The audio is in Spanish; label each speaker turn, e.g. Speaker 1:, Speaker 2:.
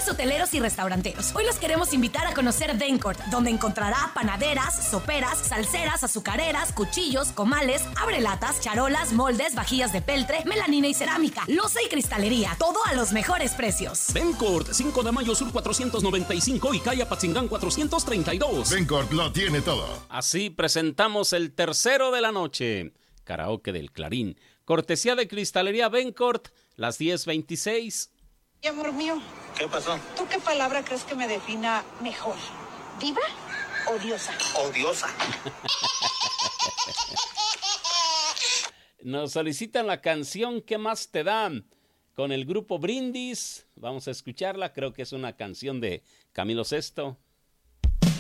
Speaker 1: Amigos hoteleros y restauranteros, hoy los queremos invitar a conocer Bencourt, donde encontrará panaderas, soperas, salseras, azucareras, cuchillos, comales, abrelatas, charolas, moldes, vajillas de peltre, melanina y cerámica, loza y cristalería, todo a los mejores precios.
Speaker 2: Bencourt, 5 de mayo sur 495 y calle Apatzingán 432.
Speaker 3: Bencourt lo tiene todo.
Speaker 2: Así presentamos el tercero de la noche. Karaoke del Clarín. Cortesía de Cristalería Bencourt, las 10:26.
Speaker 4: Y amor mío.
Speaker 5: ¿Qué pasó?
Speaker 4: ¿Tú qué palabra crees que me defina mejor? ¿Diva o diosa?
Speaker 5: Odiosa.
Speaker 2: Nos solicitan la canción ¿Qué más te dan? Con el grupo Brindis. Vamos a escucharla. Creo que es una canción de Camilo Sesto.